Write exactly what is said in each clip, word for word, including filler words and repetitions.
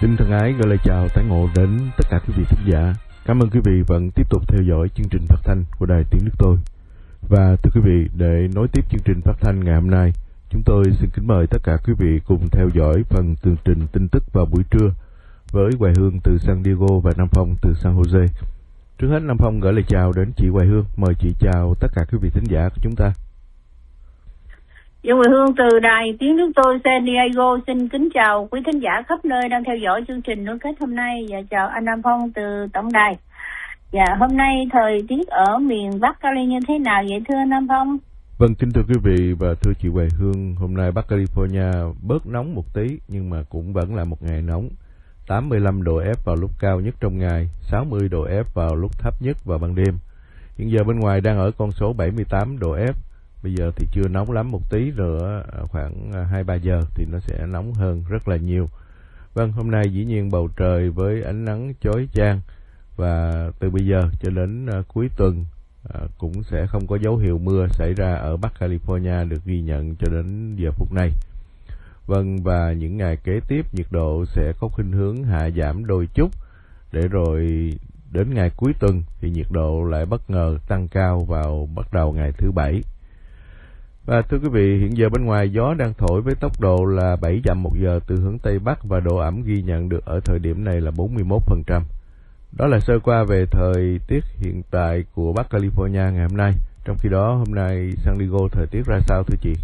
Xin thân ái gửi lời chào tái ngộ đến tất cả quý vị thính giả. Cảm ơn quý vị vẫn tiếp tục theo dõi chương trình phát thanh của Đài Tiếng Nước Tôi. Và thưa quý vị, để nối tiếp chương trình phát thanh ngày hôm nay, chúng tôi xin kính mời tất cả quý vị cùng theo dõi phần tường trình tin tức vào buổi trưa với Hoài Hương từ San Diego và Nam Phong từ San Jose. Trước hết, Nam Phong gửi lời chào đến chị Hoài Hương. Mời chị chào tất cả quý vị thính giả của chúng ta. Chị Hoài Hương từ Đài Tiếng Nước Tôi San Diego xin kính chào quý thính giả khắp nơi đang theo dõi chương trình nối kết hôm nay, và chào anh Nam Phong từ tổng đài. Dạ, hôm nay thời tiết ở miền Bắc Cali như thế nào vậy thưa Nam Phong? Vâng, kính thưa quý vị và thưa chị Hoài Hương, hôm nay Bắc California bớt nóng một tí nhưng mà cũng vẫn là một ngày nóng. tám mươi lăm độ F vào lúc cao nhất trong ngày, sáu mươi độ F vào lúc thấp nhất vào ban đêm. Hiện giờ bên ngoài đang ở con số bảy mươi tám độ F. Bây giờ thì chưa nóng lắm, một tí nữa khoảng hai ba giờ thì nó sẽ nóng hơn rất là nhiều. Vâng, hôm nay dĩ nhiên bầu trời với ánh nắng chói chang, và từ bây giờ cho đến uh, cuối tuần uh, cũng sẽ không có dấu hiệu mưa xảy ra ở Bắc California được ghi nhận cho đến giờ phút này. Vâng, và những ngày kế tiếp nhiệt độ sẽ có khuynh hướng hạ giảm đôi chút, để rồi đến ngày cuối tuần thì nhiệt độ lại bất ngờ tăng cao vào bắt đầu ngày thứ bảy. Và thưa quý vị, hiện giờ bên ngoài gió đang thổi với tốc độ là bảy dặm một giờ từ hướng Tây Bắc, và độ ẩm ghi nhận được ở thời điểm này là bốn mươi mốt phần trăm. Đó là sơ qua về thời tiết hiện tại của Bắc California ngày hôm nay. Trong khi đó, hôm nay San Diego thời tiết ra sao thưa chị?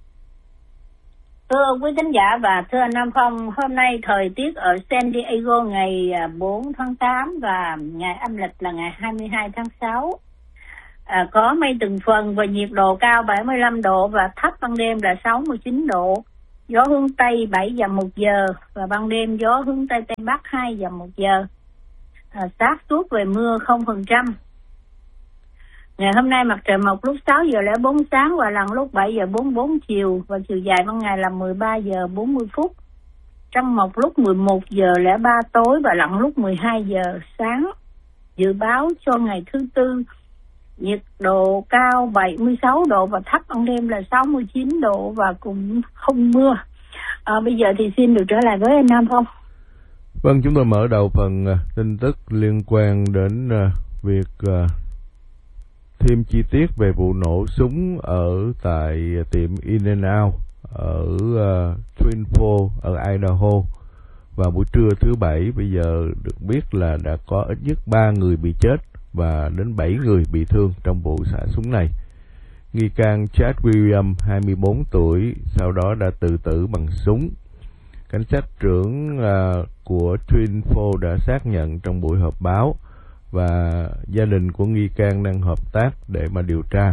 Thưa quý thính giả và thưa anh Nam Phong, hôm nay thời tiết ở San Diego ngày bốn tháng tám và ngày âm lịch là ngày hai mươi hai tháng sáu. À, có mây từng phần và nhiệt độ cao bảy mươi lăm độ và thấp ban đêm là sáu mươi chín độ. Gió hướng Tây bảy dặm một giờ và ban đêm gió hướng Tây Tây Bắc hai dặm một giờ. À, xác suất về mưa không phần trăm. Ngày hôm nay mặt trời mọc lúc sáu giờ lẻ bốn sáng và lặn lúc bảy giờ bốn mươi bốn chiều, và chiều dài ban ngày là mười ba giờ bốn mươi phút. Trăng mọc lúc mười một giờ lẻ ba tối và lặn lúc mười hai giờ sáng. Dự báo cho ngày thứ Tư, nhiệt độ cao bảy mươi sáu độ và thấp ban đêm là sáu mươi chín độ và cũng không mưa. À, bây giờ thì xin được trở lại với anh Nam Phong. Vâng, chúng tôi mở đầu phần uh, tin tức liên quan đến uh, việc uh, thêm chi tiết về vụ nổ súng ở tại tiệm In-N-Out ở uh, Twin Falls ở Idaho vào buổi trưa thứ Bảy. Bây giờ được biết là đã có ít nhất ba người bị chết và đến bảy người bị thương trong vụ xả súng này. Nghi can Chad Williams, hai mươi bốn tuổi, sau đó đã tự tử bằng súng. Cảnh sát trưởng uh, của Twin Falls đã xác nhận trong buổi họp báo, và gia đình của nghi can đang hợp tác để mà điều tra.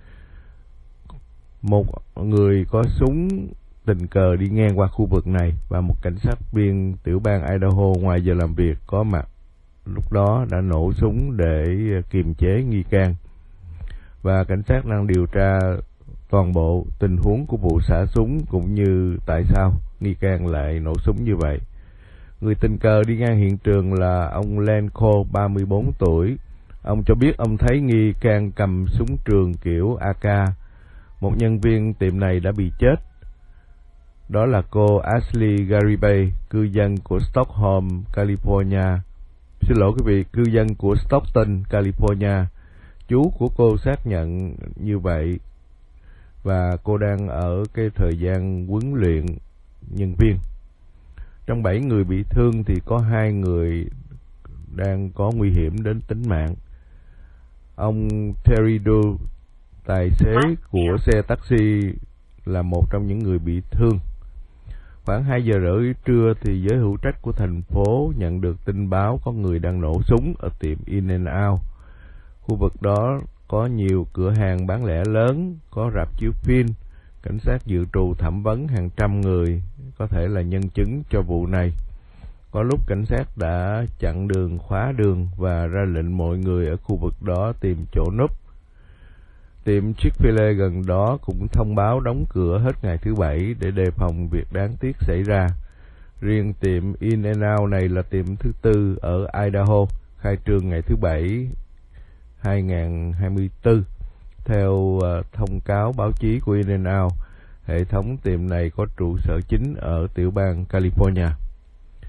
Một người có súng tình cờ đi ngang qua khu vực này, và một cảnh sát viên tiểu bang Idaho ngoài giờ làm việc có mặt lúc đó đã nổ súng để kiềm chế nghi can. Và cảnh sát đang điều tra toàn bộ tình huống của vụ xả súng cũng như tại sao nghi can lại nổ súng như vậy. Người tình cờ đi ngang hiện trường là ông Len Cole, ba mươi bốn tuổi. Ông cho biết ông thấy nghi can cầm súng trường kiểu a ca. Một nhân viên tiệm này đã bị chết. Đó là cô Ashley Garibay, cư dân của Stockholm, California. Xin lỗi quý vị, cư dân của Stockton, California. Chú của cô xác nhận như vậy, và cô đang ở cái thời gian huấn luyện nhân viên. Trong bảy người bị thương thì có hai người đang có nguy hiểm đến tính mạng. Ông Terry Doe, tài xế của xe taxi, là một trong những người bị thương. Khoảng hai giờ rưỡi trưa thì giới hữu trách của thành phố nhận được tin báo có người đang nổ súng ở tiệm In-N-Out. Khu vực đó có nhiều cửa hàng bán lẻ lớn, có rạp chiếu phim. Cảnh sát dự trù thẩm vấn hàng trăm người có thể là nhân chứng cho vụ này. Có lúc cảnh sát đã chặn đường, khóa đường và ra lệnh mọi người ở khu vực đó tìm chỗ núp. Tiệm Chick-fil-A gần đó cũng thông báo đóng cửa hết ngày thứ Bảy để đề phòng việc đáng tiếc xảy ra. Riêng tiệm In-N-Out này là tiệm thứ tư ở Idaho, khai trương ngày thứ Bảy hai nghìn không trăm hai mươi tư. Theo uh, thông cáo báo chí của In-N-Out, hệ thống tiệm này có trụ sở chính ở tiểu bang California.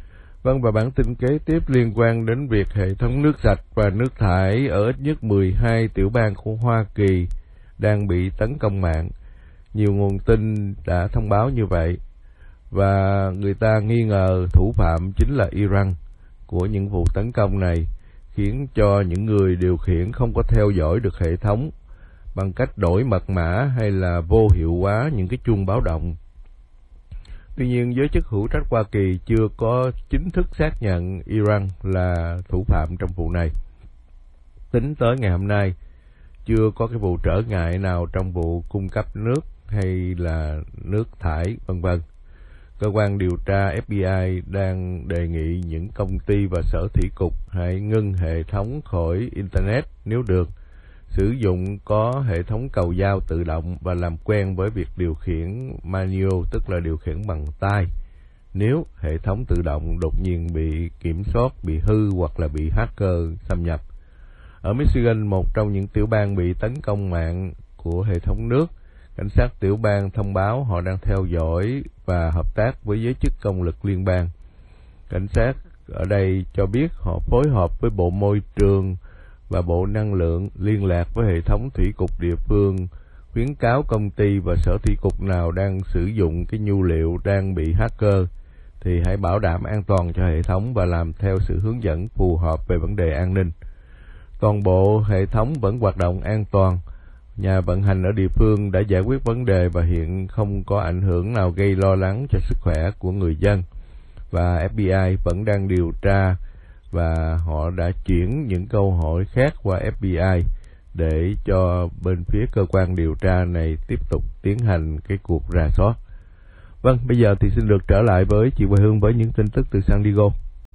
Vâng, và bản tin kế tiếp liên quan đến việc hệ thống nước sạch và nước thải ở ít nhất mười hai tiểu bang của Hoa Kỳ đang bị tấn công mạng. Nhiều nguồn tin đã thông báo như vậy, và người ta nghi ngờ thủ phạm chính là Iran của những vụ tấn công này, khiến cho những người điều khiển không có theo dõi được hệ thống bằng cách đổi mật mã hay là vô hiệu hóa những cái chuông báo động. Tuy nhiên, giới chức hữu trách Hoa Kỳ chưa có chính thức xác nhận Iran là thủ phạm trong vụ này. Tính tới ngày hôm nay, chưa có cái vụ trở ngại nào trong vụ cung cấp nước hay là nước thải, vân vân. Cơ quan điều tra F B I đang đề nghị những công ty và sở thủy cục hãy ngưng hệ thống khỏi Internet nếu được, sử dụng có hệ thống cầu giao tự động và làm quen với việc điều khiển manual, tức là điều khiển bằng tay, nếu hệ thống tự động đột nhiên bị kiểm soát, bị hư hoặc là bị hacker xâm nhập. Ở Michigan, một trong những tiểu bang bị tấn công mạng của hệ thống nước, cảnh sát tiểu bang thông báo họ đang theo dõi và hợp tác với giới chức công lực liên bang. Cảnh sát ở đây cho biết họ phối hợp với Bộ Môi trường và Bộ Năng lượng liên lạc với hệ thống thủy cục địa phương, khuyến cáo công ty và sở thủy cục nào đang sử dụng cái nhu liệu đang bị hacker thì hãy bảo đảm an toàn cho hệ thống và làm theo sự hướng dẫn phù hợp về vấn đề an ninh. Toàn bộ hệ thống vẫn hoạt động an toàn. Nhà vận hành ở địa phương đã giải quyết vấn đề và hiện không có ảnh hưởng nào gây lo lắng cho sức khỏe của người dân. Và F B I vẫn đang điều tra và họ đã chuyển những câu hỏi khác qua F B I để cho bên phía cơ quan điều tra này tiếp tục tiến hành cái cuộc rà soát. Vâng, bây giờ thì xin được trở lại với chị Hoài Hương với những tin tức từ San Diego.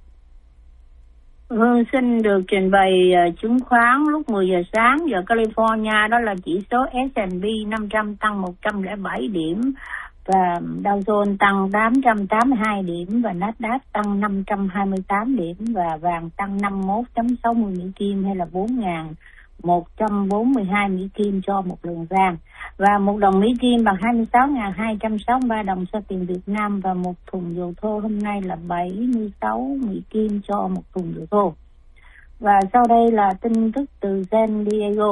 Hương xin được trình bày uh, chứng khoán lúc mười giờ sáng giờ California, đó là chỉ số S and P năm trăm tăng một trăm lẻ bảy điểm, và Dow Jones tăng tám trăm tám mươi hai điểm, và Nasdaq tăng năm trăm hai mươi tám điểm, và vàng tăng năm mươi mốt phẩy sáu mươi Mỹ Kim hay là bốn nghìn một trăm bốn mươi hai Mỹ Kim cho một lượng vàng, và một đồng Mỹ Kim bằng hai mươi sáu nghìn hai trăm sáu mươi ba đồng so tiền Việt Nam, và một thùng dầu thô hôm nay là bảy mươi sáu Mỹ Kim cho một thùng dầu thô. Và sau đây là tin tức từ San Diego.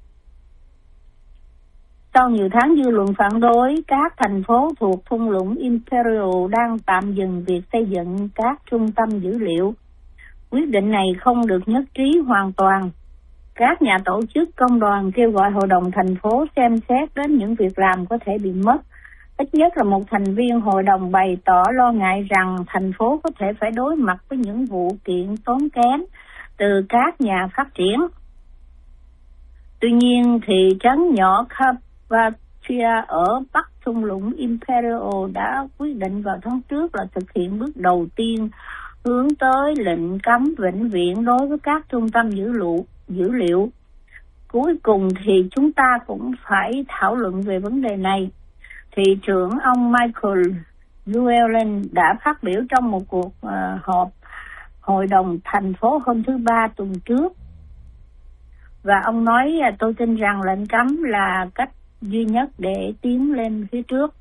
Sau nhiều tháng dư luận phản đối, các thành phố thuộc thung lũng Imperial đang tạm dừng việc xây dựng các trung tâm dữ liệu. Quyết định này không được nhất trí hoàn toàn. Các nhà tổ chức công đoàn kêu gọi hội đồng thành phố xem xét đến những việc làm có thể bị mất. Ít nhất là một thành viên hội đồng bày tỏ lo ngại rằng thành phố có thể phải đối mặt với những vụ kiện tốn kém từ các nhà phát triển. Tuy nhiên, thị trấn nhỏ Carpathia ở bắc thung lũng Imperial đã quyết định vào tháng trước là thực hiện bước đầu tiên hướng tới lệnh cấm vĩnh viễn đối với các trung tâm dữ liệu. dữ liệu. Cuối cùng thì chúng ta cũng phải thảo luận về vấn đề này. Thị trưởng ông Michael Llewellyn đã phát biểu trong một cuộc uh, họp hội đồng thành phố hôm thứ Ba tuần trước. Và ông nói, tôi tin rằng lệnh cấm là cách duy nhất để tiến lên phía trước.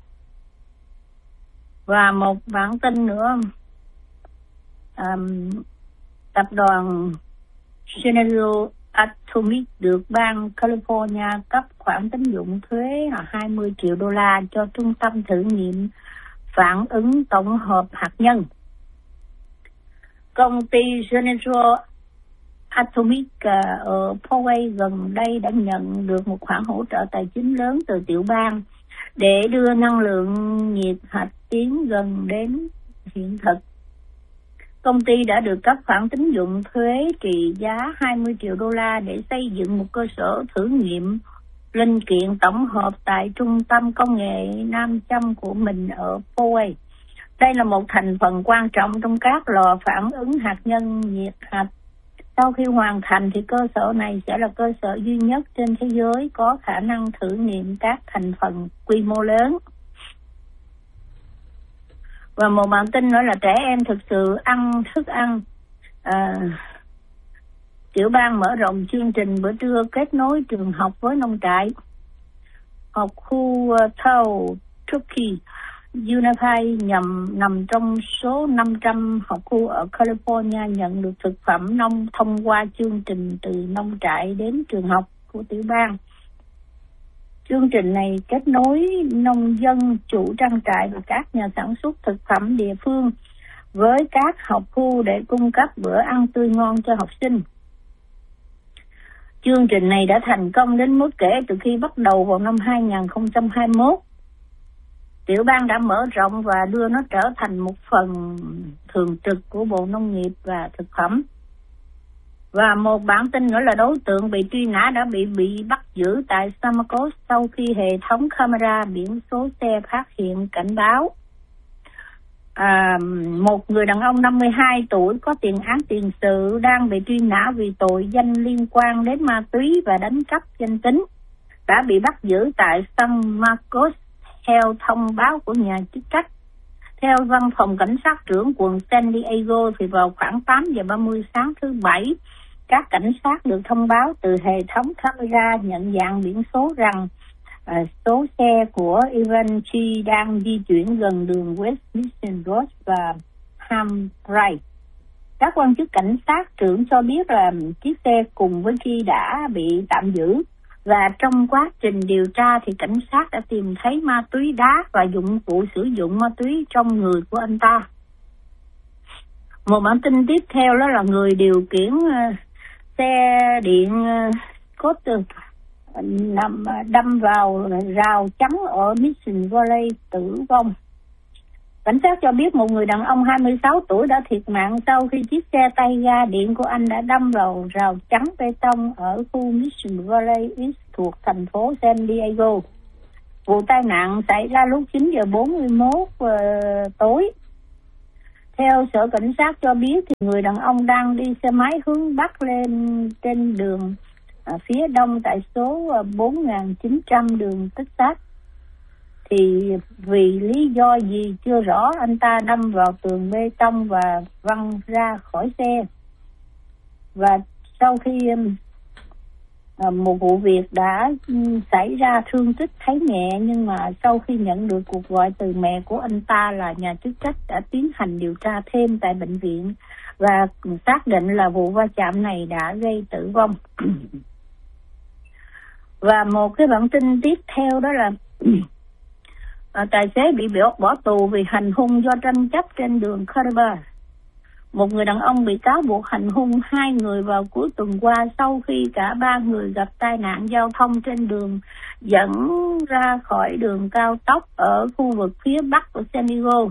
Và một bản tin nữa, um, tập đoàn General Atomic được bang California cấp khoản tín dụng thuế là hai mươi triệu đô la cho trung tâm thử nghiệm phản ứng tổng hợp hạt nhân. Công ty General Atomic ở Poway gần đây đã nhận được một khoản hỗ trợ tài chính lớn từ tiểu bang để đưa năng lượng nhiệt hạch tiến gần đến hiện thực. Công ty đã được cấp khoản tín dụng thuế trị giá hai mươi triệu đô la để xây dựng một cơ sở thử nghiệm linh kiện tổng hợp tại trung tâm công nghệ Nam Châm của mình ở Poway. Đây là một thành phần quan trọng trong các lò phản ứng hạt nhân nhiệt hạch. Sau khi hoàn thành thì cơ sở này sẽ là cơ sở duy nhất trên thế giới có khả năng thử nghiệm các thành phần quy mô lớn. Và một bản tin nữa là trẻ em thực sự ăn thức ăn. À, tiểu bang mở rộng chương trình bữa trưa kết nối trường học với nông trại. Học khu uh, Tau Turkey Unified nhằm nằm trong số năm trăm học khu ở California nhận được thực phẩm nông thông qua chương trình từ nông trại đến trường học của tiểu bang. Chương trình này kết nối nông dân, chủ trang trại và các nhà sản xuất thực phẩm địa phương với các học khu để cung cấp bữa ăn tươi ngon cho học sinh. Chương trình này đã thành công đến mức kể từ khi bắt đầu vào năm hai nghìn không trăm hai mươi mốt. Tiểu bang đã mở rộng và đưa nó trở thành một phần thường trực của Bộ Nông nghiệp và Thực phẩm. Và một bản tin nữa là đối tượng bị truy nã đã bị bị bắt giữ tại San Marcos sau khi hệ thống camera biển số xe phát hiện cảnh báo. À, một người đàn ông năm mươi hai tuổi có tiền án tiền sự đang bị truy nã vì tội danh liên quan đến ma túy và đánh cắp danh tính đã bị bắt giữ tại San Marcos theo thông báo của nhà chức trách. Theo văn phòng cảnh sát trưởng quận San Diego thì vào khoảng tám giờ ba mươi sáng thứ Bảy, các cảnh sát được thông báo từ hệ thống camera nhận dạng biển số rằng à, số xe của Evan Chi đang di chuyển gần đường West Mission Road và Hambright. Các quan chức cảnh sát trưởng cho biết là chiếc xe cùng với Chi đã bị tạm giữ, và trong quá trình điều tra thì cảnh sát đã tìm thấy ma túy đá và dụng cụ sử dụng ma túy trong người của anh ta. Một bản tin tiếp theo đó là người điều khiển uh, xe điện uh, Scooter nằm đâm vào rào chắn ở Mission Valley tử vong. Cảnh sát cho biết một người đàn ông hai mươi sáu tuổi đã thiệt mạng sau khi chiếc xe tay ga điện của anh đã đâm vào rào chắn bê tông ở khu Mission Valley East thuộc thành phố San Diego. Vụ tai nạn xảy ra lúc chín giờ bốn mươi mốt uh, tối. Theo sở cảnh sát cho biết thì người đàn ông đang đi xe máy hướng bắc lên trên đường ở phía đông tại số bốn nghìn chín trăm đường Texas. Thì vì lý do gì chưa rõ, anh ta đâm vào tường bê tông và văng ra khỏi xe. Và sau khi một vụ việc đã xảy ra, thương tích thấy nhẹ, nhưng mà sau khi nhận được cuộc gọi từ mẹ của anh ta là nhà chức trách đã tiến hành điều tra thêm tại bệnh viện và xác định là vụ va chạm này đã gây tử vong. Và một cái bản tin tiếp theo đó là à, tài xế bị bỏ, bỏ tù vì hành hung do tranh chấp trên đường Caribe. Một người đàn ông bị cáo buộc hành hung hai người vào cuối tuần qua sau khi cả ba người gặp tai nạn giao thông trên đường dẫn ra khỏi đường cao tốc ở khu vực phía bắc của San Diego.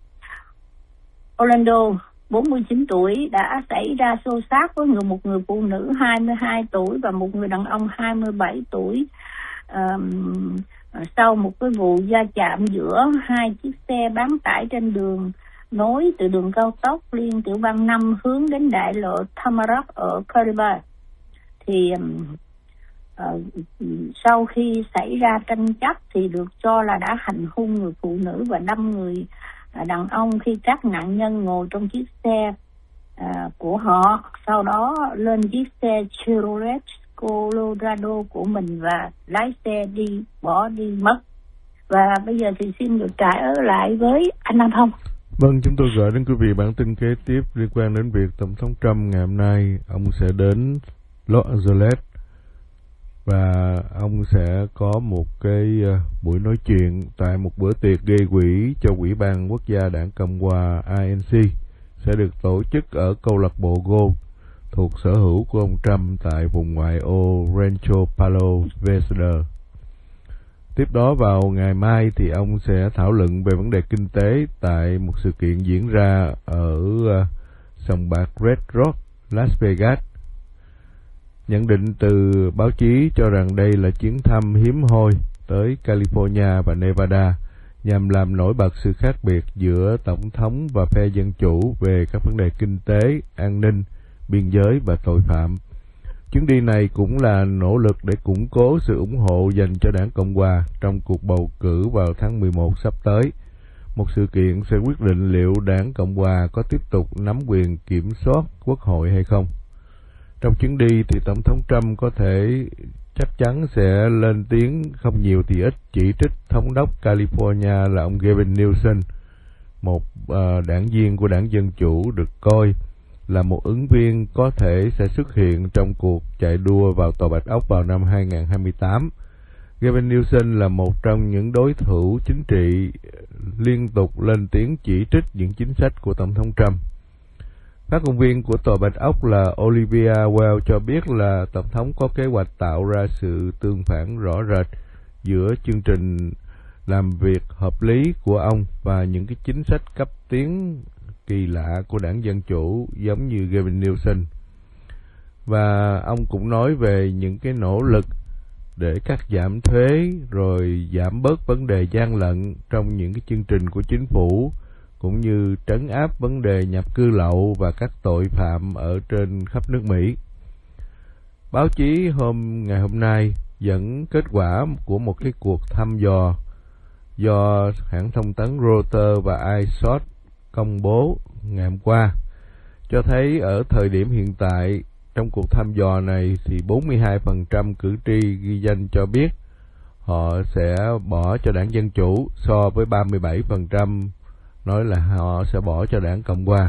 Orlando, bốn mươi chín tuổi, đã xảy ra xô xát với người một người phụ nữ hai mươi hai tuổi và một người đàn ông hai mươi bảy tuổi um, sau một cái vụ va chạm giữa hai chiếc xe bán tải trên đường nối từ đường cao tốc liên tiểu bang năm hướng đến đại lộ Tamarack ở Caribe. Thì uh, sau khi xảy ra tranh chấp thì được cho là đã hành hung người phụ nữ và đâm người uh, đàn ông khi các nạn nhân ngồi trong chiếc xe uh, của họ, sau đó lên chiếc xe Chevrolet Colorado của mình và lái xe đi bỏ đi mất. Và bây giờ thì xin được trả ở lại với anh Nam Phong. Vâng, chúng tôi gửi đến quý vị bản tin kế tiếp liên quan đến việc Tổng thống Trump ngày hôm nay ông sẽ đến Los Angeles và ông sẽ có một cái buổi nói chuyện tại một bữa tiệc gây quỹ cho Ủy ban Quốc gia Đảng Cộng hòa I N C sẽ được tổ chức ở câu lạc bộ golf thuộc sở hữu của ông Trump tại vùng ngoại ô Rancho Palos Verdes. Tiếp đó vào ngày mai thì ông sẽ thảo luận về vấn đề kinh tế tại một sự kiện diễn ra ở uh, sòng bạc Red Rock, Las Vegas. Nhận định từ báo chí cho rằng đây là chuyến thăm hiếm hoi tới California và Nevada nhằm làm nổi bật sự khác biệt giữa Tổng thống và phe Dân Chủ về các vấn đề kinh tế, an ninh, biên giới và tội phạm. Chuyến đi này cũng là nỗ lực để củng cố sự ủng hộ dành cho Đảng Cộng hòa trong cuộc bầu cử vào tháng mười một sắp tới. Một sự kiện sẽ quyết định liệu Đảng Cộng hòa có tiếp tục nắm quyền kiểm soát Quốc hội hay không. Trong chuyến đi thì Tổng thống Trump có thể chắc chắn sẽ lên tiếng không nhiều thì ít chỉ trích thống đốc California là ông Gavin Newsom, một uh, đảng viên của đảng Dân Chủ được coi là một ứng viên có thể sẽ xuất hiện trong cuộc chạy đua vào Tòa Bạch Ốc vào năm hai không hai tám. Gavin Newsom là một trong những đối thủ chính trị liên tục lên tiếng chỉ trích những chính sách của Tổng thống Trump. Phát ngôn viên của Tòa Bạch Ốc là Olivia Well cho biết là Tổng thống có kế hoạch tạo ra sự tương phản rõ rệt giữa chương trình làm việc hợp lý của ông và những cái chính sách cấp tiến kỳ lạ của đảng Dân Chủ giống như Gavin Newsom. Và ông cũng nói về những cái nỗ lực để cắt giảm thuế rồi giảm bớt vấn đề gian lận trong những cái chương trình của chính phủ, cũng như trấn áp vấn đề nhập cư lậu và các tội phạm ở trên khắp nước Mỹ. Báo chí hôm ngày hôm nay dẫn kết quả của một cái cuộc thăm dò do hãng thông tấn Reuters và iSource công bố ngày hôm qua, cho thấy ở thời điểm hiện tại trong cuộc thăm dò này thì bốn mươi hai phần trăm cử tri ghi danh cho biết họ sẽ bỏ cho đảng Dân Chủ, so với ba mươi bảy phần trăm nói là họ sẽ bỏ cho đảng Cộng Hòa.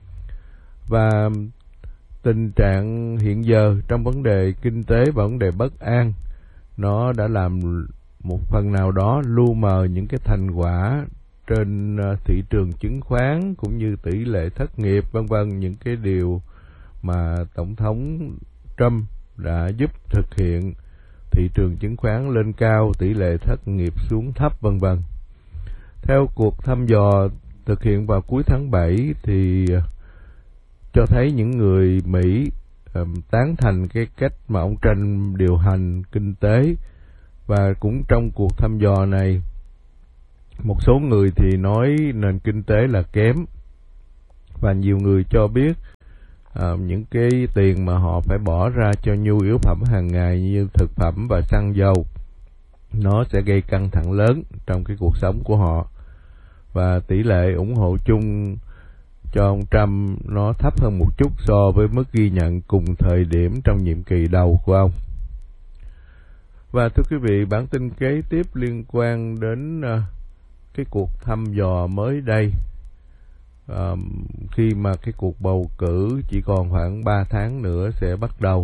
Và tình trạng hiện giờ trong vấn đề kinh tế và vấn đề bất an, nó đã làm một phần nào đó lu mờ những cái thành quả trên thị trường chứng khoán cũng như tỷ lệ thất nghiệp vân vân, những cái điều mà Tổng thống Trump đã giúp thực hiện thị trường chứng khoán lên cao, tỷ lệ thất nghiệp xuống thấp vân vân. Theo cuộc thăm dò thực hiện vào cuối tháng bảy thì cho thấy những người Mỹ um, tán thành cái cách mà ông Trump điều hành kinh tế. Và cũng trong cuộc thăm dò này, một số người thì nói nền kinh tế là kém, và nhiều người cho biết uh, những cái tiền mà họ phải bỏ ra cho nhu yếu phẩm hàng ngày như thực phẩm và xăng dầu, nó sẽ gây căng thẳng lớn trong cái cuộc sống của họ. Và tỷ lệ ủng hộ chung cho ông Trump nó thấp hơn một chút so với mức ghi nhận cùng thời điểm trong nhiệm kỳ đầu của ông. Và thưa quý vị, bản tin kế tiếp liên quan đến uh, cái cuộc thăm dò mới đây, uh, khi mà cái cuộc bầu cử chỉ còn khoảng ba tháng nữa sẽ bắt đầu.